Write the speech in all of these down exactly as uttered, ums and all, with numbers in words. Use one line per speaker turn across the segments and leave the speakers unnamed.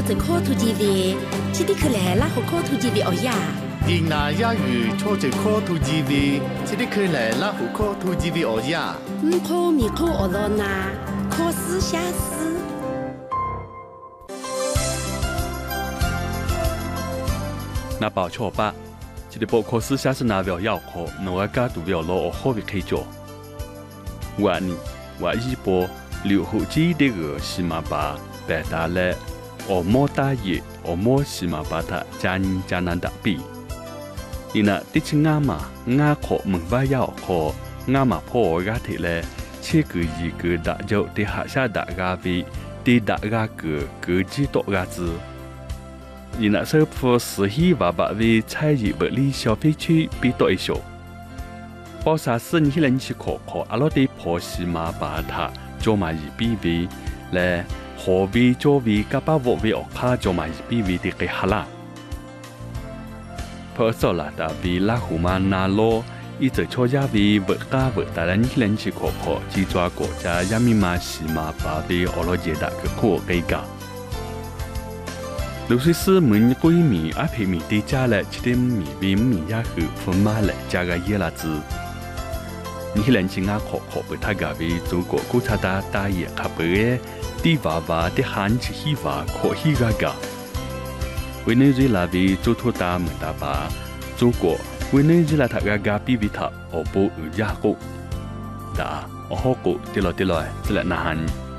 着科图基维，这里可来拉和科图基维哦呀。
迪那亚语戳着科图基维，这里可来拉和科图基维哦呀。
唔科米科哦罗那，科斯下斯。
那宝错吧，这里包科斯下斯那表要科，那我家都表罗我好为开做。我呢，我一波六户基的个西马巴白达嘞。我莫大爷，我莫西马巴他家人家难打比。伊那的亲阿妈，阿可门巴要可，阿妈破家体嘞，切个一个大就的下下大家位，的大家个个几多家子。伊那首府是希望把为产业不利消费区比多一些。包啥事你人去可可，阿拉的破西马巴他做嘛一比为嘞。何为作为甲把我为学卡做嘛比为的给哈啦？เพราะ啦，但为拉胡嘛那罗一直撮家为不加不但人人去可可，只抓国家人民嘛是嘛把为俄罗斯大个苦给个。刘水师们闺蜜阿皮米的家来，七点米为米呀去分马来加个耶拉子。你人去阿可可不他个为中国古查达大爷卡不耶。地娃娃的汉起希娃可希个个，委内瑞拉为做托达门达巴，中国委内瑞拉他个个比比他我不有亚国，哒我好过跌落跌落，这来难。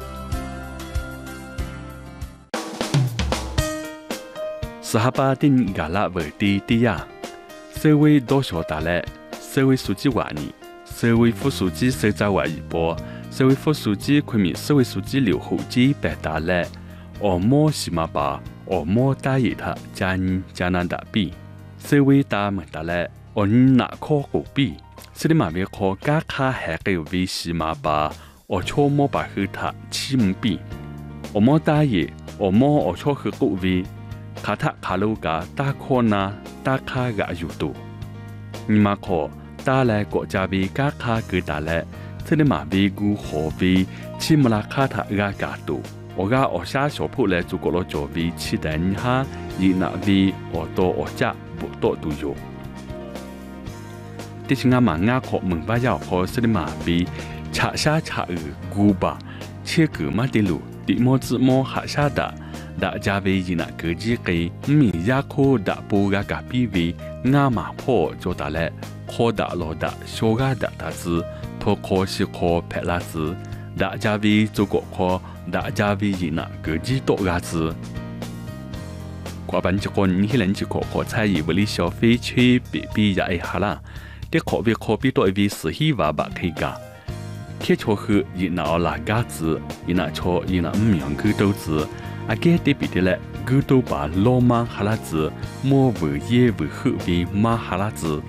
斯哈巴丁嘎拉维迪迪亚，社会多少大嘞？社会书记话你，社会副书记社长话一波。社会副书记昆明社会书记刘户基白达嘞，我莫西马巴，我莫大爷他家人家难打比，社会大门达嘞，我哪可狗比，这里马边可加卡还个为西马巴，我错莫把和他起唔比，我莫大爷，我莫我错和狗为，卡塔卡路嘎大可那大卡嘎有多，你马可大来国家为加卡个大嘞。这里马为古何为起木拉卡塔个嘎多，我家我下小铺来做过了作为期待你哈，以那为我多我家不多都有。这是俺妈俺可门把要和这里马为查下查尔古巴，切个马的路，地莫子莫下下的，大家为以那个几个米亚可大布个嘎比为俺妈婆做大来，可大老大小个大大子。托科是科拍拉子，大家为做国科，大家为以那个几多个子。过半只个你人去可可产业为了消费区比比也一下啦，这可比可比多一位是希望把开个。贴错去以那拉个子，以那错以那唔样个豆子，啊个对比的嘞，个都把罗马哈拉子，莫为也为好为马哈拉子。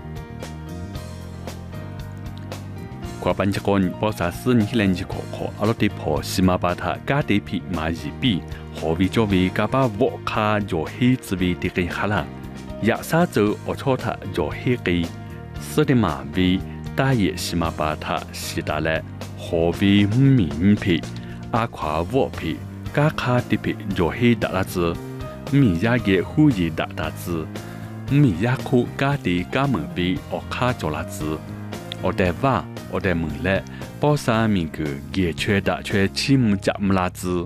过半只个你包啥事你人去可可，阿拉对破西马巴他家对皮马一比，何为作为家把沃卡做黑滋味的给哈啦，亚沙州我错他做黑给，是的马为大爷西马巴他是大嘞，何为米皮阿夸沃皮家卡的皮做黑大拉子，米亚嘅呼伊大大子，米亚库家的家门为我卡做拉子，我得话。我在门嘞，包三名个也缺大缺起木夹木拉子。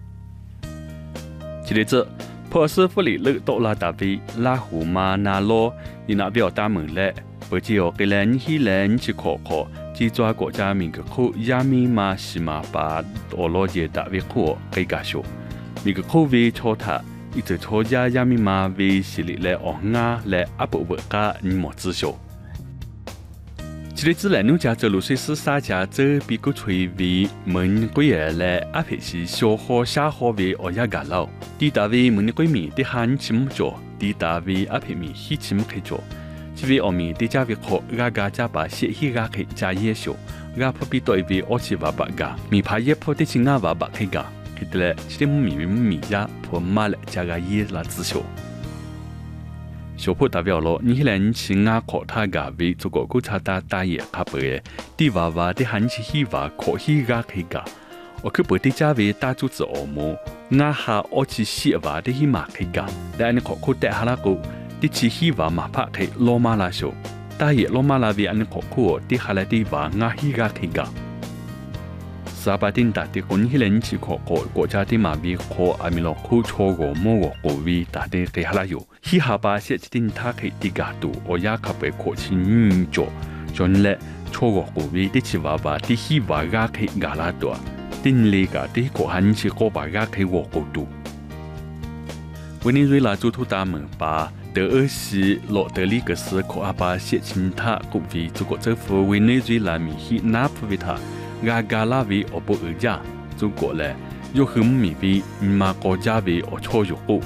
今日这破师傅里勒多拉大卫拉胡马那罗，你那表大门嘞，不只有给人去人去考考，只抓国家名个苦亚米马西马巴俄罗斯大卫苦给家说，名个苦为错他，一直错家亚米马为是里来昂啊来阿不不家你莫知晓。这里自然农家走路水是啥家走比个吹为门鬼儿来阿皮是小河下河为我呀个老，地大为门的鬼米的汉起木做，地大为阿皮米起起木开做，这为我米的家为可阿家家把写起阿开加野小，阿破比对为我去娃爸家，米怕野破的亲阿娃爸开家，开得来这里米米米呀破马来加个野拉子小。小铺代表了，你人去阿可他个为做个古查达大爷卡白，地娃娃的汉起希娃可希个开个， 我去本地家为大组织恶魔，我下我去写话的去马开讲，但你考苦带下那个，的去希望马拍开罗马拉手，但也罗马拉为安尼考苦的下来的话我希个开讲。沙巴丁大的คนที่เล่นชีขอขอกจาที่มาบีขออามิโลคูโชโกโมโกโกวีตาเดเกฮาลาอยู่ที่ฮาบาเสียจินท่าเคติกาตูโอยาขับไปขอชินโจจนและโชโกโกวีที่ชิวาบาที่ฮิวากาเคกาลาตัวตินเลกาที่ขอหันชิโกบากาเคโวโกตูวันนี้瑞拉驻土大门把德尔西洛德里格斯ขออาบาเสียจินท่ากุวีจุกเจฟูวันนี้瑞拉มีฮินาพวิทากากาลาวีอปอุจาจุกเลยกหึมมีวีมากอจาวีอโชยุกุ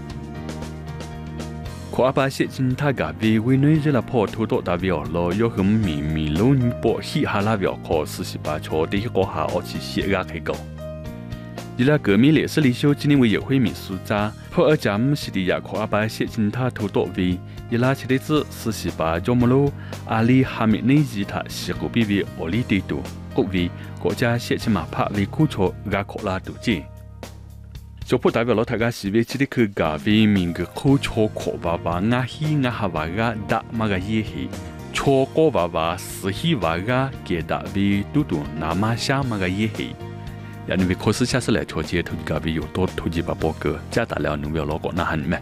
ขออาบาเสจินทากาวีวินยละพอทุโตดาวีอโลยกหึมมีมีลุนปอฮิฮาลาวีอขอ四十八โชดิกอหาอชิเสียกาเคโก伊拉革命烈士领袖今年为也会秘书长，普尔加姆西的亚克阿巴谢金塔头多位，伊拉起的子四十八焦木路阿里哈密内吉塔西古比为奥利地度，各位国家谢金马帕为苦错亚克拉度见。小普代表了大家是为起的去加为民个苦错可爸爸阿希阿哈娃个达马个耶希，错过爸爸是希娃个给达为嘟嘟那马下马个耶希。因为考试下次来错接突击比有多突击把波哥加大了努要老过那很咩？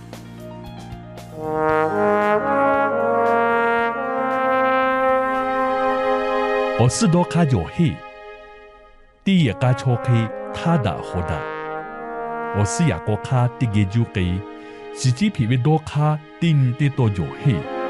我是多卡有黑，第一个错黑他打好打，我是亚国卡第一就给，自己皮为多卡顶的多有黑。